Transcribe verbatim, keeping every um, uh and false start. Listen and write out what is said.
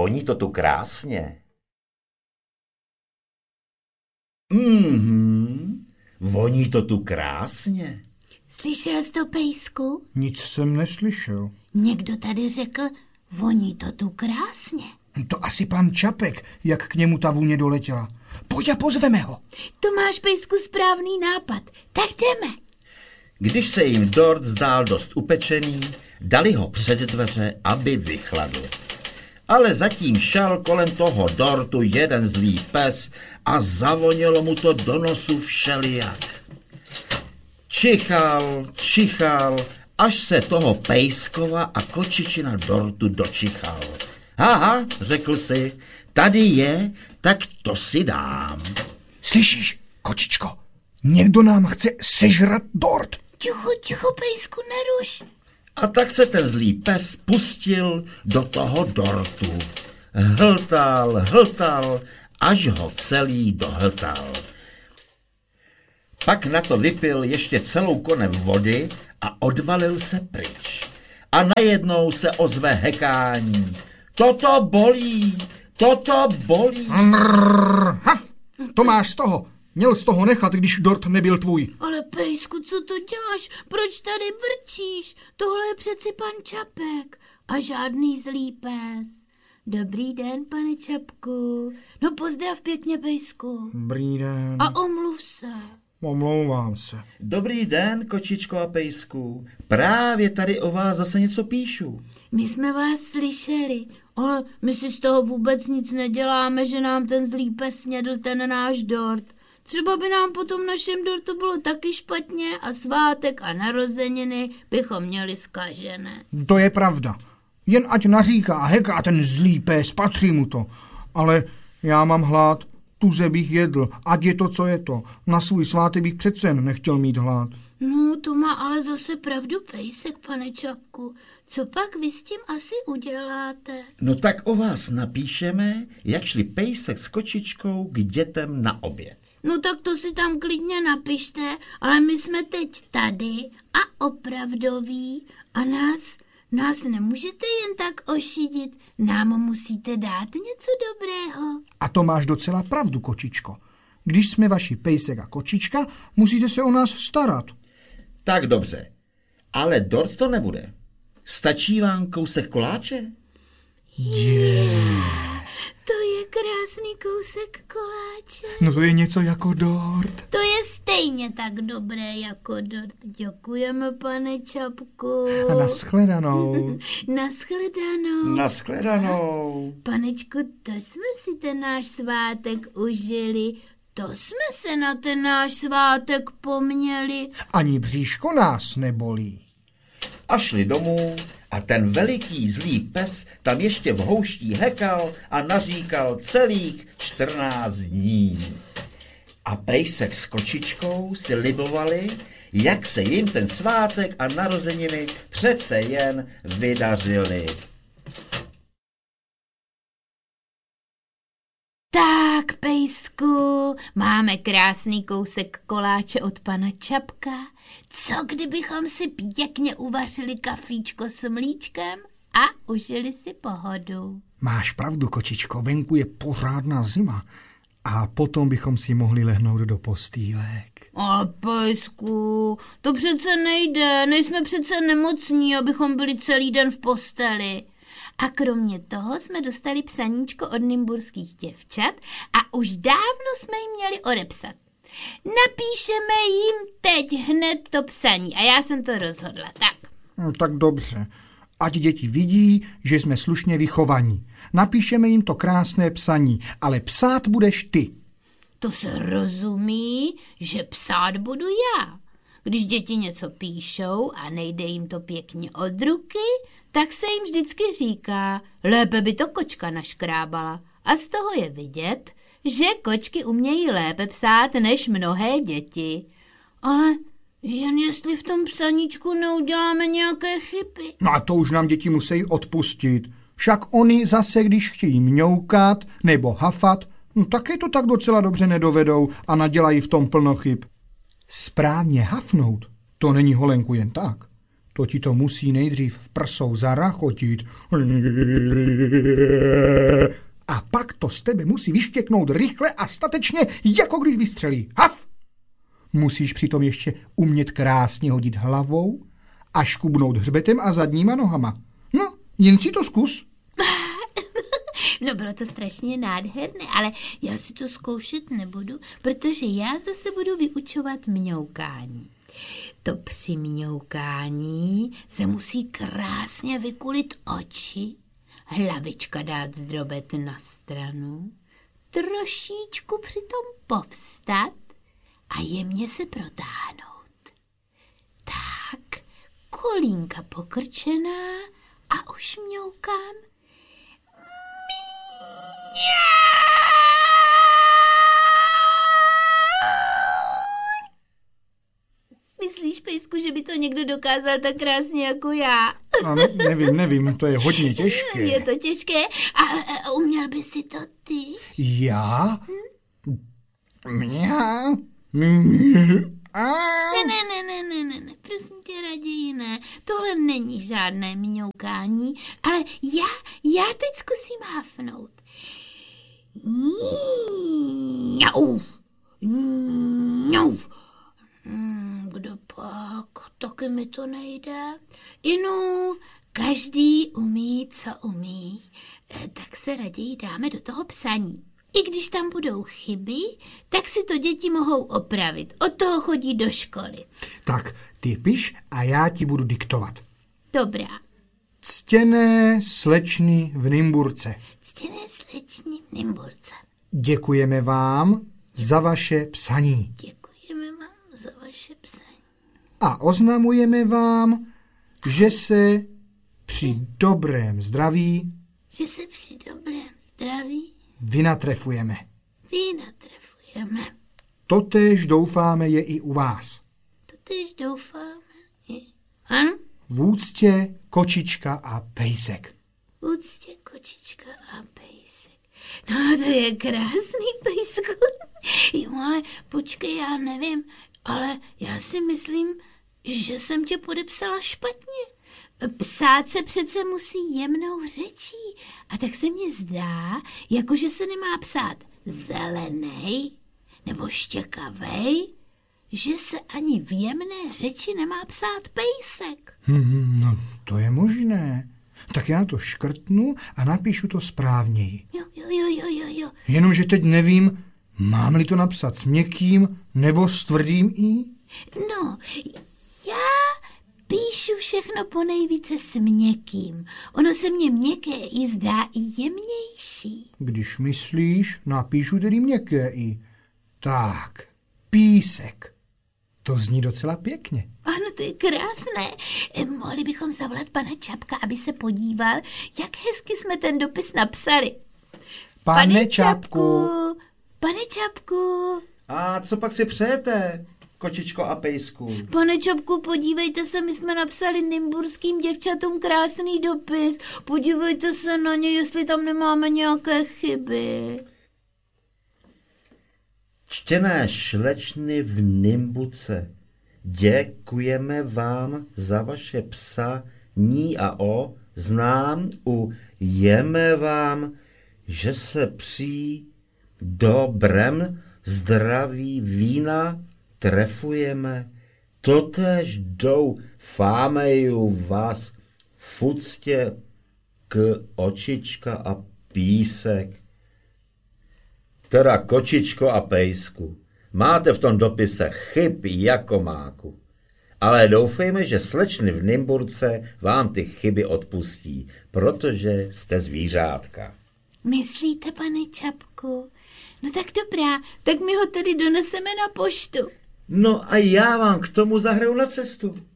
Voní to tu krásně. Mhm, voní to tu krásně. Slyšel jsi to, Pejsku? Nic jsem neslyšel. Někdo tady řekl, voní to tu krásně. To asi pan Čapek, jak k němu ta vůně doletěla. Pojď a pozveme ho. To máš, Pejsku, správný nápad. Tak jdeme. Když se jim dort zdál dost upečený, dali ho před dveře, aby vychladl. Ale zatím šel kolem toho dortu jeden zlý pes a zavonilo mu to do nosu všelijak. Čichal, čichal, až se toho Pejskova a kočičina dortu dočichal. Aha, řekl si, tady je, tak to si dám. Slyšíš, kočičko? Někdo nám chce sežrat dort. Ticho, ticho, Pejsku, neruš. A tak se ten zlý pes pustil do toho dortu. Hltal, hltal, až ho celý dohltal. Pak na to vypil ještě celou konev vody a odvalil se pryč. A najednou se ozve hekání. Toto bolí, toto bolí. Mrrr, ha, to máš z toho. Měl z toho nechat, když dort nebyl tvůj. Ale Pejsku, co to děláš? Proč tady vrčíš? Tohle je přeci pan Čapek a žádný zlý pes. Dobrý den, pane Čapku. No pozdrav pěkně, Pejsku. Dobrý den. A omluv se. Omlouvám se. Dobrý den, kočičko a Pejsku. Právě tady o vás zase něco píšu. My jsme vás slyšeli, ale my si z toho vůbec nic neděláme, že nám ten zlý pes snědl ten náš dort. Třeba by nám po tom našem dortu bylo taky špatně a svátek a narozeniny bychom měli zkažené. To je pravda. Jen ať naříká a heká ten zlý pes, patří mu to. Ale já mám hlad, tuze bych jedl, ať je to, co je to. Na svůj svátek bych přece jen nechtěl mít hlad. No, to má ale zase pravdu Pejsek, pane Čapku. Co pak vy s tím asi uděláte? No tak o vás napíšeme, jak šli Pejsek s kočičkou k dětem na oběd. No tak to si tam klidně napište, ale my jsme teď tady a opravdoví a nás, nás nemůžete jen tak ošidit. Nám musíte dát něco dobrého. A to máš docela pravdu, kočičko. Když jsme vaši Pejsek a kočička, musíte se o nás starat. Tak dobře, ale dort to nebude. Stačí vám kousek koláče? Yeah. To je krásný kousek koláče. No to je něco jako dort. To je stejně tak dobré jako dort. Děkujeme, pane Čapku. A nashledanou. Nashledanou. Nashledanou. Panečku, to jsme si ten náš svátek užili. To jsme se na ten náš svátek poměli. Ani bříško nás nebolí. A šli domů a ten veliký zlý pes tam ještě v houští hekal a naříkal celých čtrnáct dní. A Pejsek s kočičkou si libovali, jak se jim ten svátek a narozeniny přece jen vydařily. Tak, Pejsku, máme krásný kousek koláče od pana Čapka. Co kdybychom si pěkně uvařili kafíčko s mlíčkem a užili si pohodu? Máš pravdu, kočičko, venku je pořádná zima. A potom bychom si mohli lehnout do postýlek. Ale Pejsku, to přece nejde, nejsme přece nemocní, abychom byli celý den v posteli. A kromě toho jsme dostali psaníčko od nymburských děvčat a už dávno jsme jim měli odepsat. Napíšeme jim teď hned to psaní a já jsem to rozhodla, tak. No, tak dobře. Ať děti vidí, že jsme slušně vychovaní. Napíšeme jim to krásné psaní, ale psát budeš ty. To se rozumí, že psát budu já. Když děti něco píšou a nejde jim to pěkně od ruky, tak se jim vždycky říká, lépe by to kočka naškrábala. A z toho je vidět, že kočky umějí lépe psát než mnohé děti. Ale jen jestli v tom psaníčku neuděláme nějaké chyby. No a to už nám děti musí odpustit. Však oni zase, když chtějí mňoukat nebo hafat, no také to tak docela dobře nedovedou a nadělají v tom plno chyb. Správně hafnout, to není holenku jen tak. to ti to musí nejdřív v prsou zarachotit. A pak to z tebe musí vyštěknout rychle a statečně, jako když vystřelí. Haf! Musíš přitom ještě umět krásně hodit hlavou a škubnout hřbetem a zadníma nohama. No, jen si to zkus. No bylo to strašně nádherné, ale já si to zkoušet nebudu, protože já zase budu vyučovat mňoukání. To při mňoukání se musí krásně vykulit oči, hlavička dát drobet na stranu, trošičku přitom povstat a jemně se protáhnout. Tak, kolínka pokrčená a už mňoukám. Myslíš, Pejsku, že by to někdo dokázal tak krásně jako já? No, ne, nevím, nevím, to je hodně těžké. Je to těžké. A, a uměl by si to ty? Já? Hm? Já? Ne, ne, ne, ne, ne, ne, ne, prosím tě, raději ne. Tohle není žádné mňoukání, ale já, já teď zkusím hafnout. Mňauf, mňauf. Kdo pak? Taky mi to nejde. Inu, každý umí, co umí, tak se raději dáme do toho psaní. I když tam budou chyby, tak si to děti mohou opravit. Od toho chodí do školy. Tak, ty piš a já ti budu diktovat. Dobrá. Ctěné slečny v Nymburce. Ctěné slečny v Nymburce. Děkujeme vám za vaše psaní. Děkujeme vám za vaše psaní. A oznamujeme vám, že se při dobrém zdraví Že se při dobrém zdraví vynatrefujeme. vynatrefujeme. Totéž doufáme je i u vás. Totež doufáme. Je. Ano? V úctě Kočička a Pejsek. Úctě Kočička a Pejsek. No to je krásný, Pejsku. Jo, ale počkej, já nevím, ale já si myslím, že jsem tě podepsala špatně. Psát se přece musí jemnou řečí. A tak se mně zdá, jakože se nemá psát zelenej nebo štěkavej, že se ani v jemné řeči nemá psát Pejsek. Hmm, no, to je možné. Tak já to škrtnu a napíšu to správněji. Jo, jo, jo, jo, jo, jo. Jenomže teď nevím, mám-li to napsat s měkkým nebo s tvrdým i? No, já píšu všechno ponejvíce s měkkým. Ono se mně měkké i zdá i jemnější. Když myslíš, napíšu tedy měkké i. Tak, Písek. To zní docela pěkně. Ano, to je krásné. E, mohli bychom zavolat pana Čapka, aby se podíval, jak hezky jsme ten dopis napsali. Pane, Pane Čapku. Pane Čapku. A co pak si přejete, Kočičko a Pejsku? Pane Čapku, podívejte se, my jsme napsali nymburským děvčatům krásný dopis. Podívejte se na ně, jestli tam nemáme nějaké chyby. Čtěné šlečny v Nymbuce, děkujeme vám za vaše psaní a o znám u jeme vám, že se při dobrém zdraví vína trefujeme, totéž doufámeju vás v úctě k Očička a Písek. Teda Kočičko a Pejsku, máte v tom dopise chyb jako máku, ale doufejme, že slečny v Nymburce vám ty chyby odpustí, protože jste zvířátka. Myslíte, pane Čapku? No tak dobrá, tak my ho tedy doneseme na poštu. No a já vám k tomu zahraju na cestu.